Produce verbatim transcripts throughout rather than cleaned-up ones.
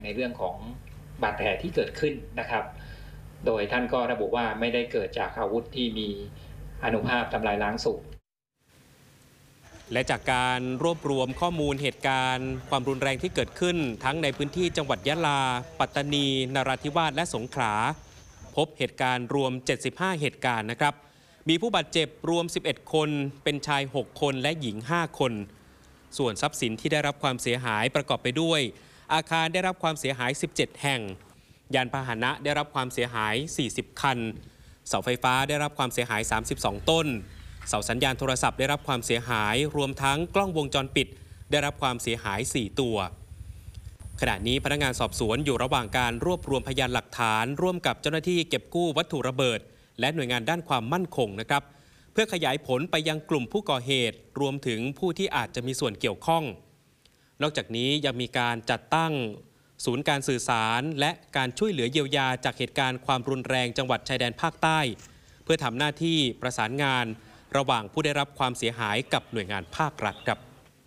ในเรื่องของบาดแผลที่เกิดขึ้นนะครับโดยท่านก็ระบุว่าไม่ได้เกิดจากอาวุธที่มีอานุภาพทำลายล้างสูงและจากการรวบรวมข้อมูลเหตุการณ์ความรุนแรงที่เกิดขึ้นทั้งในพื้นที่จังหวัดยะลาปัตตานีนราธิวาสและสงขลาพบเหตุการณ์รวมเจ็ดสิบห้าเหตุการณ์นะครับมีผู้บาดเจ็บรวมสิบเอ็ดคนเป็นชายหกคนและหญิงห้าคนส่วนทรัพย์สินที่ได้รับความเสียหายประกอบไปด้วยอาคารได้รับความเสียหายสิบเจ็ดแห่งยานพาหนะได้รับความเสียหายสี่สิบคันเสาไฟฟ้าได้รับความเสียหายสามสิบสองต้นเสาสัญญาณโทรศัพท์ได้รับความเสียหายรวมทั้งกล้องวงจรปิดได้รับความเสียหายสี่ตัวขณะนี้พนักงานสอบสวนอยู่ระหว่างการรวบรวมพยานหลักฐานร่วมกับเจ้าหน้าที่เก็บกู้วัตถุระเบิดและหน่วยงานด้านความมั่นคงนะครับเพื่อขยายผลไปยังกลุ่มผู้ก่อเหตุรวมถึงผู้ที่อาจจะมีส่วนเกี่ยวข้องนอกจากนี้ยังมีการจัดตั้งศูนย์การสื่อสารและการช่วยเหลือเยียวยาจากเหตุการณ์ความรุนแรงจังหวัดชายแดนภาคใต้เพื่อทำหน้าที่ประสานงานระหว่างผู้ได้รับความเสียหายกับหน่วยงานภาครัฐครับ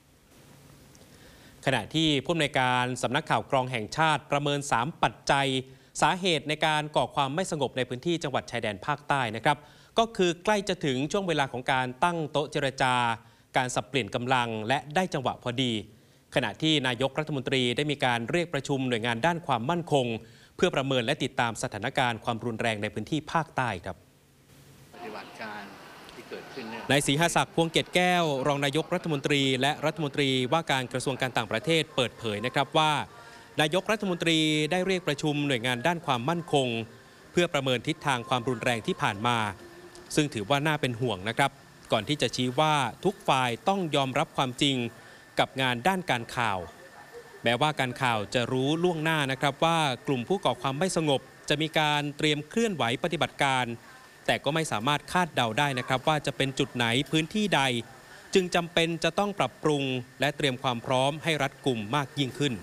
ขณะที่ผู้อำนวยการสำนักข่าวกรองแห่งชาติประเมินสามปัจจัยสาเหตุในการก่อความไม่สงบในพื้นที่จังหวัดชายแดนภาคใต้นะครับก็คือใกล้จะถึงช่วงเวลาของการตั้งโต๊ะเจรจาการสับเปลี่ยนกำลังและได้จังหวะพอดีขณะที่นายกรัฐมนตรีได้มีการเรียกประชุมหน่วยงานด้านความมั่นคงเพื่อประเมินและติดตามสถานการณ์ความรุนแรงในพื้นที่ภาคใต้ครับปฏิบัติการที่เกิดขึ้นเนี่ยนายศรีหศักดิ์พวงเกตแก้วรองนายกรัฐมนตรีและรัฐมนตรีว่าการกระทรวงการต่างประเทศเปิดเผยนะครับว่านายกรัฐมนตรีได้เรียกประชุมหน่วยงานด้านความมั่นคงเพื่อประเมินทิศทางความรุนแรงที่ผ่านมาซึ่งถือว่าน่าเป็นห่วงนะครับก่อนที่จะชี้ว่าทุกฝ่ายต้องยอมรับความจริงกับงานด้านการข่าวแม้ว่าการข่าวจะรู้ล่วงหน้านะครับว่ากลุ่มผู้ก่อความไม่สงบจะมีการเตรียมเคลื่อนไหวปฏิบัติการแต่ก็ไม่สามารถคาดเดาได้นะครับว่าจะเป็นจุดไหนพื้นที่ใดจึงจำเป็นจะต้องปรับปรุงและเตรียมความพร้อมให้รัดกุมมากยิ่งขึ้น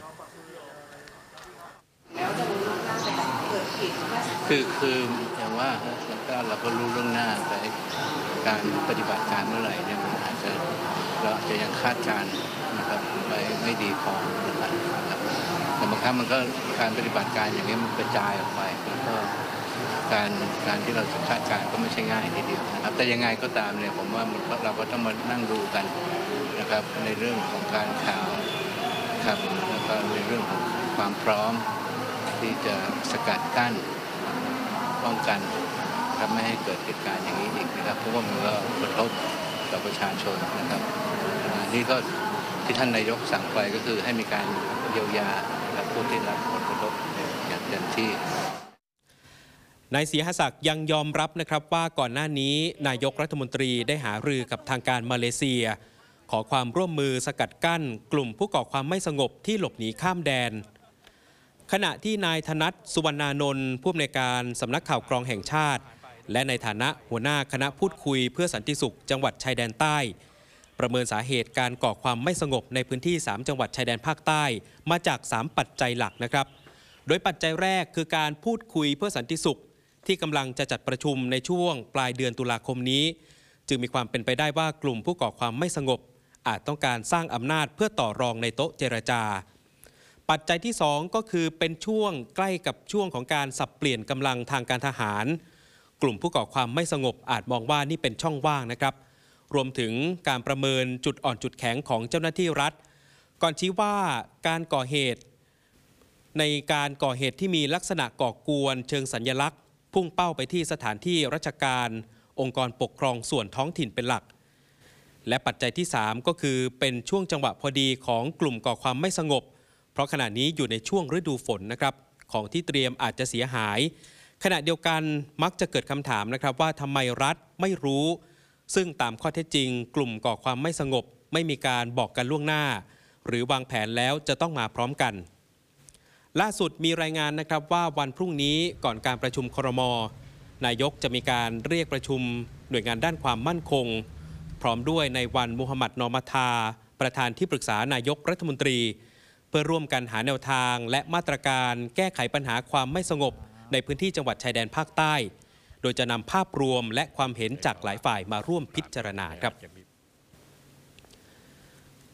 คือคืออย่างว่าเราก็รู้ล่วงหน้าแต่การปฏิบัติการเมื่อไหร่เนี่ยมันอาจจะเราจะยังคาดการณ์นะครับไปไม่ดีพอนะครับแต่บางครั้งมันก็การปฏิบัติการอย่างนี้มันกระจายออกไปแล้วก็การการที่เราจะคาดการณ์ก็ไม่ใช่ง่ายทีเดียวนะครับแต่ยังไงก็ตามเนี่ยผมว่าเราก็ต้องมานั่งดูกันนะครับในเรื่องของการข่าวครับแล้วก็ในเรื่องของความพร้อมที่จะสกัดกั้นป้องกันครับไม่ให้เกิดเหตุการณ์อย่างนี้อีกนะครับเพราะว่ามันก็กระทบต่อประชาชนนะครับนี่ก็ที่ท่านนายกสั่งไปก็คือให้มีการเยียวยาและผู้ที่รับผลกระทบอย่างเต็มที่นายศรีหศักดิ์ยังยอมรับนะครับว่าก่อนหน้านี้นายกรัฐมนตรีได้หารือกับทางการมาเลเซียขอความร่วมมือสกัดกั้นกลุ่มผู้ก่อความไม่สงบที่หลบหนีข้ามแดนขณะที่นายธนัทสุวรรณานนท์ผู้อำนวยการสำนักข่าวกรองแห่งชาติและในฐานะหัวหน้าคณะพูดคุยเพื่อสันติสุขจังหวัดชายแดนใต้ประเมินสาเหตุการก่อความไม่สงบในพื้นที่สามจังหวัดชายแดนภาคใต้มาจากสามปัจจัยหลักนะครับโดยปัจจัยแรกคือการพูดคุยเพื่อสันติสุขที่กำลังจะจัดประชุมในช่วงปลายเดือนตุลาคมนี้จึงมีความเป็นไปได้ว่ากลุ่มผู้ก่อความไม่สงบอาจต้องการสร้างอำนาจเพื่อต่อรองในโต๊ะเจรจาปัจจัยที่สองก็คือเป็นช่วงใกล้กับช่วงของการสับเปลี่ยนกำลังทางการทหารกลุ่มผู้ก่อความไม่สงบอาจมองว่านี่เป็นช่องว่างนะครับรวมถึงการประเมินจุดอ่อนจุดแข็งของเจ้าหน้าที่รัฐก่อนชี้ว่าการก่อเหตุในการก่อเหตุที่มีลักษณะก่อกวนเชิงสัญลักษณ์พุ่งเป้าไปที่สถานที่ราชการองค์กรปกครองส่วนท้องถิ่นเป็นหลักและปัจจัยที่สามก็คือเป็นช่วงจังหวะพอดีของกลุ่มก่อความไม่สงบเพราะขณะนี้อยู่ในช่วงฤดูฝนนะครับของที่เตรียมอาจจะเสียหายขณะเดียวกันมักจะเกิดคำถามนะครับว่าทำไมรัฐไม่รู้ซึ่งตามข้อเท็จจริงกลุ่มก่อความไม่สงบไม่มีการบอกกันล่วงหน้าหรือวางแผนแล้วจะต้องมาพร้อมกันล่าสุดมีรายงานนะครับว่าวันพรุ่งนี้ก่อนการประชุมครม.นายกจะมีการเรียกประชุมหน่วยงานด้านความมั่นคงพร้อมด้วยในวันมุฮัมมัดนอมัทาประธานที่ปรึกษานายกรัฐมนตรีเพื่อร่วมกันหาแนวทางและมาตรการแก้ไขปัญหาความไม่สงบในพื้นที่จังหวัดชายแดนภาคใต้โดยจะนำภาพรวมและความเห็นจากหลายฝ่ายมาร่วมพิจารณาครับ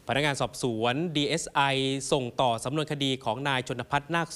พนักงานสอบสวน ดี เอส ไอ ส่งต่อสำนวนคดีของนายชนภัทรนาค